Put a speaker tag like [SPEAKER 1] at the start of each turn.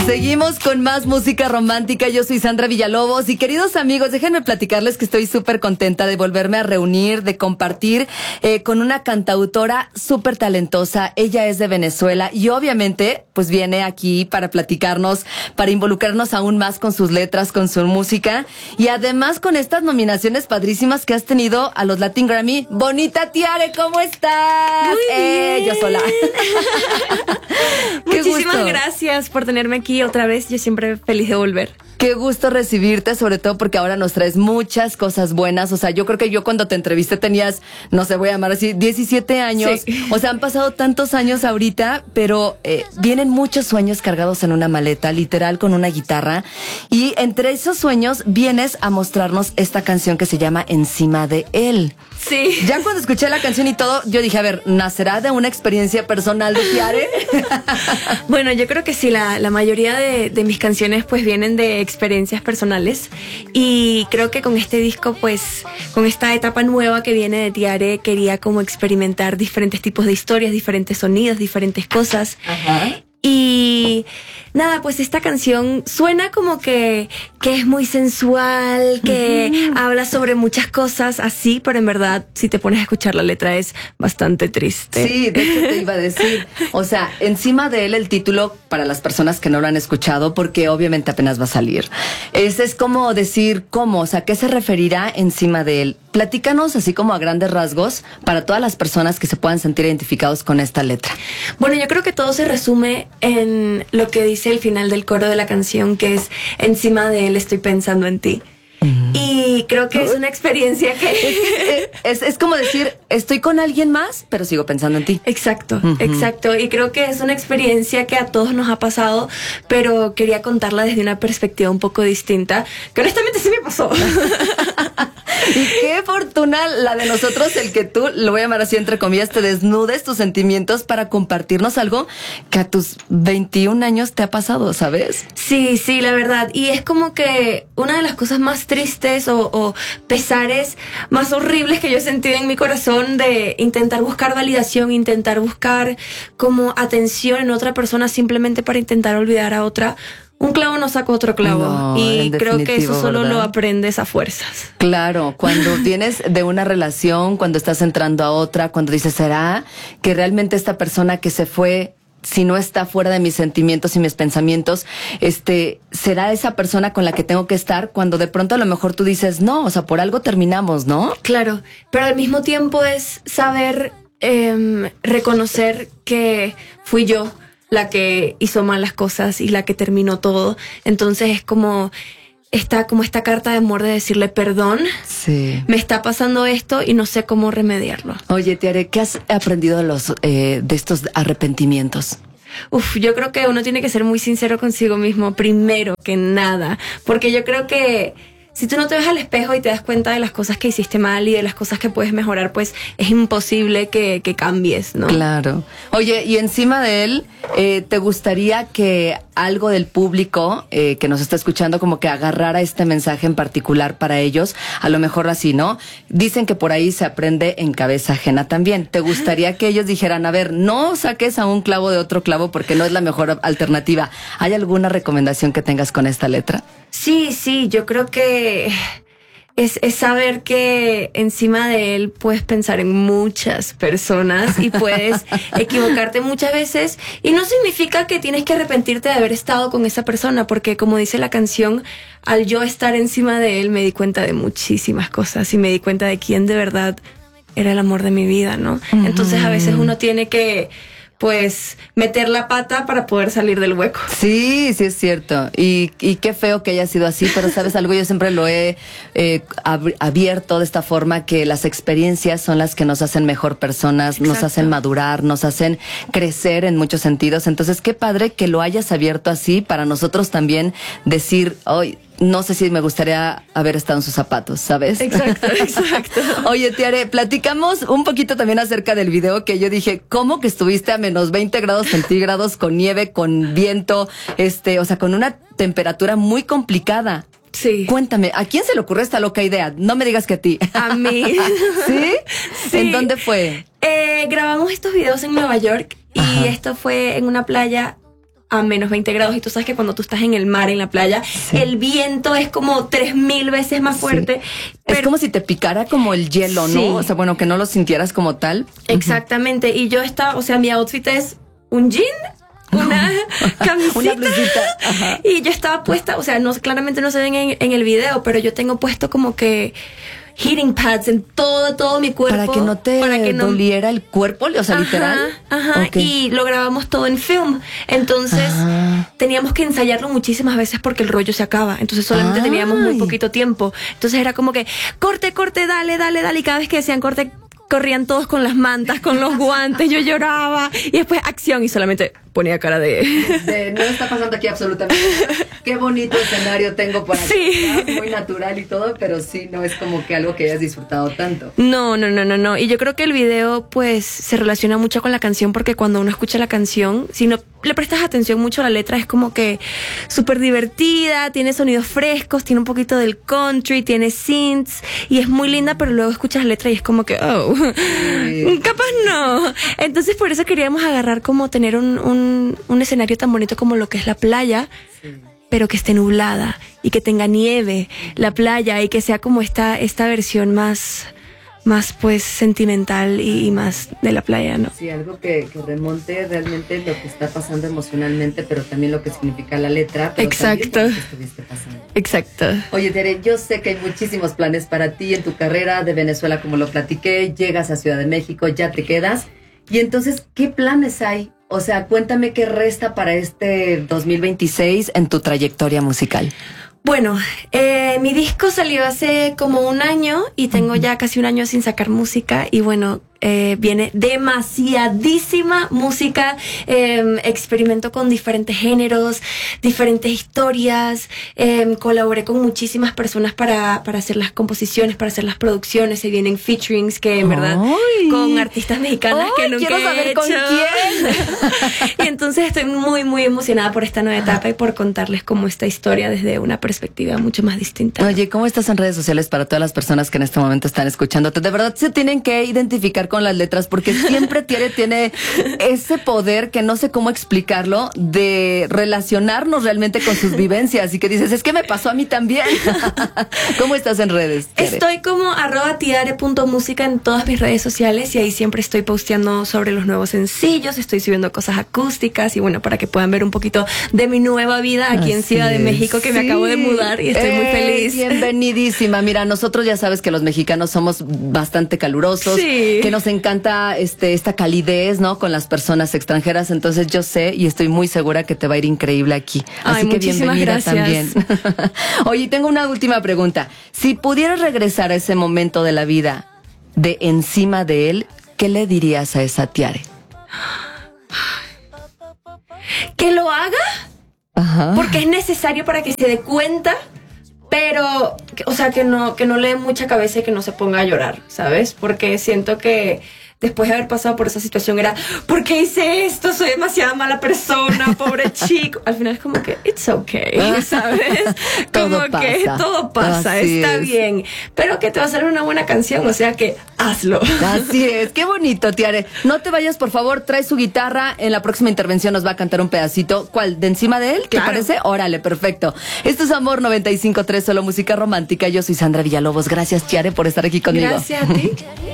[SPEAKER 1] Seguimos con más música romántica. Yo soy Sandra Villalobos y queridos amigos, déjenme platicarles que estoy súper contenta de volverme a reunir, de compartir con una cantautora súper talentosa. Ella es de Venezuela y obviamente pues viene aquí para platicarnos, para involucrarnos aún más con sus letras, con su música y además con estas nominaciones padrísimas que has tenido a los Latin Grammy. Bonita Tiare, ¿cómo estás?
[SPEAKER 2] Muy bien.
[SPEAKER 1] Yo sola.
[SPEAKER 2] Muchísimas gracias por tenerme aquí otra vez. Yo siempre feliz de volver.
[SPEAKER 1] Qué gusto recibirte, sobre todo porque ahora nos traes muchas cosas buenas. O sea, yo creo que yo cuando te entrevisté tenías, no sé, voy a llamar así, 17 años. Sí. O sea, han pasado tantos años ahorita, pero vienen muchos sueños cargados en una maleta, literal, con una guitarra. Y entre esos sueños vienes a mostrarnos esta canción que se llama Encima de él.
[SPEAKER 2] Sí.
[SPEAKER 1] Ya cuando escuché la canción y todo, yo dije, a ver, ¿nacerá de una experiencia personal de Tiare?
[SPEAKER 2] Bueno, yo creo que sí, la mayoría de mis canciones pues vienen de experiencias personales y creo que con este disco pues, con esta etapa nueva que viene de Tiare, quería como experimentar diferentes tipos de historias, diferentes sonidos, diferentes cosas. Ajá. Y nada, pues esta canción suena como que es muy sensual, que habla sobre muchas cosas así, pero en verdad, si te pones a escuchar la letra es bastante triste.
[SPEAKER 1] Sí, de hecho te iba a decir, o sea, Encima de él, el título, para las personas que no lo han escuchado, porque obviamente apenas va a salir, es como decir, ¿cómo? O sea, ¿qué se referirá encima de él? Platícanos así como a grandes rasgos para todas las personas que se puedan sentir identificados con esta letra.
[SPEAKER 2] Bueno, yo creo que todo se resume en lo que dice el final del coro de la canción, que es encima de él estoy pensando en ti. Y creo que es una experiencia que...
[SPEAKER 1] es como decir, estoy con alguien más, pero sigo pensando en ti.
[SPEAKER 2] Exacto, exacto. Y creo que es una experiencia que a todos nos ha pasado, pero quería contarla desde una perspectiva un poco distinta, que honestamente sí me pasó.
[SPEAKER 1] Y qué fortuna la de nosotros, el que tú, lo voy a llamar así entre comillas, te desnudes tus sentimientos para compartirnos algo que a tus 21 años te ha pasado, ¿sabes?
[SPEAKER 2] Sí, sí, la verdad. Y es como que una de las cosas más tristes o pesares más horribles que yo he sentido en mi corazón de intentar buscar validación, intentar buscar como atención en otra persona simplemente para intentar olvidar a otra. Un clavo no saca otro clavo. No, y creo que eso solo lo aprendes a fuerzas.
[SPEAKER 1] Claro, cuando vienes de una relación, cuando estás entrando a otra, cuando dices, ¿será que realmente esta persona que se fue, si no está fuera de mis sentimientos y mis pensamientos, será esa persona con la que tengo que estar? Cuando de pronto a lo mejor tú dices, no, o sea, por algo terminamos, ¿no?
[SPEAKER 2] Claro, pero al mismo tiempo es saber reconocer que fui yo la que hizo mal las cosas y la que terminó todo. Entonces es como esta carta de amor de decirle perdón.
[SPEAKER 1] Sí.
[SPEAKER 2] Me está pasando esto y no sé cómo remediarlo.
[SPEAKER 1] Oye, Tiare, ¿qué has aprendido de estos arrepentimientos?
[SPEAKER 2] Yo creo que uno tiene que ser muy sincero consigo mismo primero que nada, porque yo creo que si tú no te ves al espejo y te das cuenta de las cosas que hiciste mal y de las cosas que puedes mejorar, pues es imposible que cambies, ¿no?
[SPEAKER 1] Claro. Oye, y encima de él, ¿te gustaría que algo del público que nos está escuchando como que agarrara este mensaje en particular para ellos? A lo mejor así, ¿no? Dicen que por ahí se aprende en cabeza ajena también. ¿Te gustaría que ellos dijeran, a ver, no saques a un clavo de otro clavo porque no es la mejor alternativa? ¿Hay alguna recomendación que tengas con esta letra?
[SPEAKER 2] Sí, yo creo que es saber que encima de él puedes pensar en muchas personas y puedes equivocarte muchas veces y no significa que tienes que arrepentirte de haber estado con esa persona, porque como dice la canción, al yo estar encima de él me di cuenta de muchísimas cosas y me di cuenta de quién de verdad era el amor de mi vida, ¿no? Entonces a veces uno tiene que pues meter la pata para poder salir del hueco.
[SPEAKER 1] Sí, es cierto. Y qué feo que haya sido así, pero ¿sabes algo? Yo siempre lo he abierto de esta forma, que las experiencias son las que nos hacen mejor personas, Exacto. Nos hacen madurar, nos hacen crecer en muchos sentidos. Entonces, qué padre que lo hayas abierto así para nosotros también decir, hoy no sé si me gustaría haber estado en sus zapatos, ¿sabes?
[SPEAKER 2] Exacto.
[SPEAKER 1] Oye, Tiare, platicamos un poquito también acerca del video, que yo dije, ¿cómo que estuviste a menos 20 grados centígrados, con nieve, con viento, o sea, con una temperatura muy complicada?
[SPEAKER 2] Sí.
[SPEAKER 1] Cuéntame, ¿a quién se le ocurrió esta loca idea? No me digas que a ti.
[SPEAKER 2] A mí.
[SPEAKER 1] ¿Sí?
[SPEAKER 2] Sí.
[SPEAKER 1] ¿En dónde fue?
[SPEAKER 2] Grabamos estos videos en Nueva York y Esto fue en una playa a menos 20 grados y tú sabes que cuando tú estás en el mar, en la playa, el viento es como 3000 veces más fuerte.
[SPEAKER 1] Pero es como si te picara como el hielo, ¿no? O sea, bueno, que no lo sintieras como tal.
[SPEAKER 2] Exactamente. Y yo estaba, o sea, mi outfit es un jean, una camisita,
[SPEAKER 1] una blusita. Ajá.
[SPEAKER 2] Y yo estaba puesta, o sea, no, claramente no se ven en el video, pero yo tengo puesto como que heating pads en todo mi cuerpo.
[SPEAKER 1] Para que no te doliera el cuerpo, o sea, literal.
[SPEAKER 2] Ajá, okay. Y lo grabamos todo en film. Entonces, teníamos que ensayarlo muchísimas veces porque el rollo se acaba. Entonces, solamente teníamos muy poquito tiempo. Entonces, era como que, corte, dale. Y cada vez que decían corte, corrían todos con las mantas, con los guantes, yo lloraba. Y después, acción, y solamente ponía cara de
[SPEAKER 1] no está pasando aquí absolutamente nada. Qué bonito escenario tengo para ti. Muy natural y todo, pero sí, no es como que algo que hayas disfrutado tanto.
[SPEAKER 2] No. Y yo creo que el video, pues, se relaciona mucho con la canción porque cuando uno escucha la canción, si no le prestas atención mucho a la letra, es como que súper divertida, tiene sonidos frescos, tiene un poquito del country, tiene synths y es muy linda, pero luego escuchas la letra y es como que, capaz no. Entonces, por eso queríamos agarrar como tener un escenario tan bonito como lo que es la playa, pero que esté nublada y que tenga nieve la playa y que sea como esta versión más pues sentimental y más de la playa, ¿no?
[SPEAKER 1] Sí, algo que remonte realmente lo que está pasando emocionalmente, pero también lo que significa la letra. Pero
[SPEAKER 2] exacto.
[SPEAKER 1] Lo que estuviste pasando.
[SPEAKER 2] Exacto.
[SPEAKER 1] Oye, Tere, yo sé que hay muchísimos planes para ti en tu carrera de Venezuela, como lo platiqué, llegas a Ciudad de México, ya te quedas. Y entonces, ¿qué planes hay? O sea, cuéntame qué resta para este 2026 en tu trayectoria musical.
[SPEAKER 2] Bueno, mi disco salió hace como un año y tengo ya casi un año sin sacar música y bueno, viene demasiadísima música, experimento con diferentes géneros, diferentes historias, colaboré con muchísimas personas para hacer las composiciones, para hacer las producciones, se vienen featurings que en verdad con artistas mexicanas que nunca
[SPEAKER 1] quiero saber
[SPEAKER 2] he hecho.
[SPEAKER 1] ¿Con quién?
[SPEAKER 2] Y entonces estoy muy emocionada por esta nueva etapa y por contarles como esta historia desde una perspectiva mucho más distinta.
[SPEAKER 1] Oye, ¿cómo estás en redes sociales para todas las personas que en este momento están escuchándote? De verdad se tienen que identificar con las letras porque siempre tiene ese poder que no sé cómo explicarlo de relacionarnos realmente con sus vivencias y que dices, es que me pasó a mí también. ¿Cómo estás en redes, Tere?
[SPEAKER 2] Estoy como @tiare.musica en todas mis redes sociales y ahí siempre estoy posteando sobre los nuevos sencillos, estoy subiendo cosas acústicas y bueno, para que puedan ver un poquito de mi nueva vida aquí en Ciudad de México, que me acabo de mudar y estoy muy feliz.
[SPEAKER 1] Bienvenidísima. Mira, nosotros ya sabes que los mexicanos somos bastante calurosos, que nos encanta esta calidez, ¿no? Con las personas extranjeras. Entonces yo sé y estoy muy segura que te va a ir increíble aquí. Así que bienvenida
[SPEAKER 2] gracias.
[SPEAKER 1] también. Oye, tengo una última pregunta. Si pudieras regresar a ese momento de la vida de encima de él, ¿qué le dirías a esa Tiare?
[SPEAKER 2] ¿Que lo haga?
[SPEAKER 1] Ajá.
[SPEAKER 2] Porque es necesario para que se dé cuenta, pero, o sea, que no le dé mucha cabeza y que no se ponga a llorar, ¿sabes? Porque siento que después de haber pasado por esa situación era, ¿por qué hice esto? Soy demasiada mala persona, pobre chico. Al final es como que, it's okay, ¿sabes? Como que todo pasa, está bien. Pero que te va a salir una buena canción, o sea que hazlo.
[SPEAKER 1] Así es, qué bonito, Tiare. No te vayas, por favor, trae su guitarra. En la próxima intervención nos va a cantar un pedacito. ¿Cuál? ¿De encima de él? ¿Te parece? Órale, perfecto. Esto es Amor 95.3, solo música romántica. Yo soy Sandra Villalobos. Gracias, Tiare, por estar aquí conmigo.
[SPEAKER 2] Gracias a ti.